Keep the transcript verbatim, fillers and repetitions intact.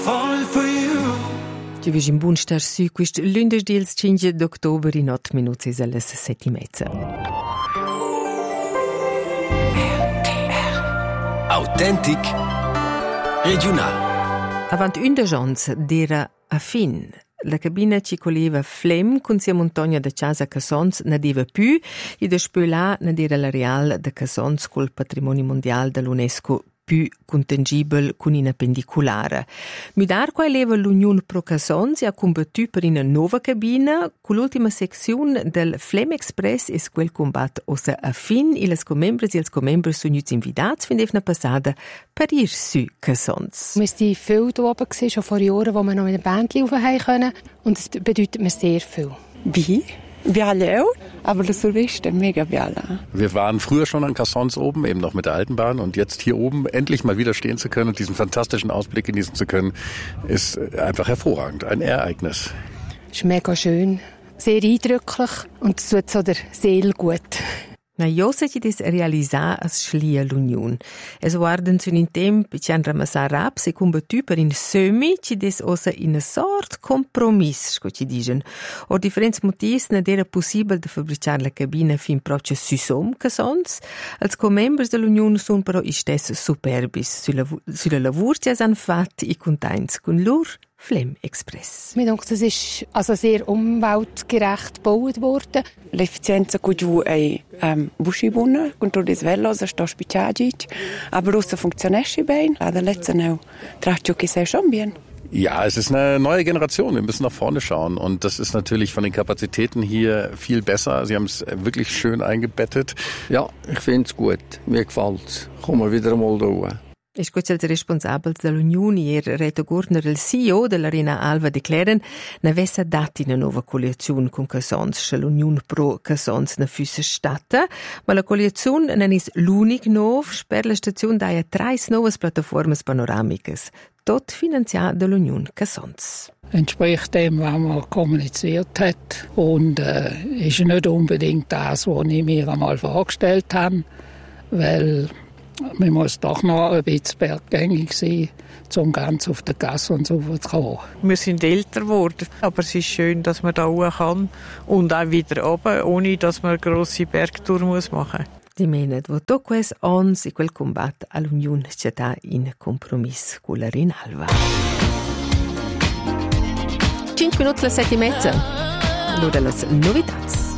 Falling for you. Ci vedi in buon star su questo lunedì il cinque d'ottobre in otto minuti alle sette e mezza. Authentic regional. Avant una chance d'era a fin. La cabina ci coleva Flem con sia montagna de Casa Cassons na deva più e de spöla na dera la real de Cassons col patrimonio mondiale dell'UNESCO più contangibile con una pendicolare. Midar qua eleva l'Unione Pro Cassons e ha combattuto per una nuova cabina con l'ultima sezione del Flem Express e quel combat ossa a fin e le comembres e i comembres sono invitati fin d'efna passata per ir su Cassons. Wir waren viel da oben, schon vor Jahren, wo wir noch mit einer Band laufen können. Und das bedeutet mir sehr viel. Wie? Bialeu, aber das Silvester, mega Biala. Wir waren früher schon an Cassons oben, eben noch mit der alten Bahn. Und jetzt hier oben endlich mal wieder stehen zu können und diesen fantastischen Ausblick genießen zu können, ist einfach hervorragend. Ein Ereignis. Es ist mega schön, sehr eindrücklich und es tut so der Seele gut. Na io se ci des realisar as schlia l'Union. Es guarden zu in temp ci han ramassar raps e combattu per in semi ci des ossa in a sort compromiss, sco ci digen. Or differents motivs na era possibile de fabricar la cabina fin proce susom Cassons. Als co-members de l'Union sun però istes superbis sulla, sulla lavur ci han fat i contains con lur Flem Express. Mir denkt, das ist also sehr umweltgerecht gebaut worden. L'efficienza che tu hai um, buona, con tutti i vellos, sto spicciagit, aber rossa funzionesce bene. Ad letzten auch traccio che sei schon bien. Ja, es ist eine neue Generation. Wir müssen nach vorne schauen. Und das ist natürlich von den Kapazitäten hier viel besser. Sie haben es wirklich schön eingebettet. Ja, ich finde es gut. Mir gefällt es. Kommen wir wieder einmal da. E scuccia il responsabile dell'Unione, ieri Reto Gurner, il C E O dell'Arena Alva, declaran n'avesse dati una nuova coalizione con Cassons, che l'Unione Pro Cassons ne fosse stata, ma la coalizione non è l'unico nuovo, per la stazione daia tre nuove piattaforme panoramiche, tot finanziate dall'Unione Cassons. Entspricht dem, was man kommuniziert hat und äh, ist nicht unbedingt das, was ich mir einmal vorgestellt habe, weil man muss doch noch ein bisschen berggängig sein, um ganz auf der Gasse und so zu kommen. Wir sind älter geworden, aber es ist schön, dass man da hoch kann und auch wieder oben, ohne dass man eine grosse Bergtour machen muss. Die meinen, wo toques ons e quel combat all'Unione c'è in compromiss con l'Arena Alva. cinque minuti alle sette e mezza. Allora, le novità.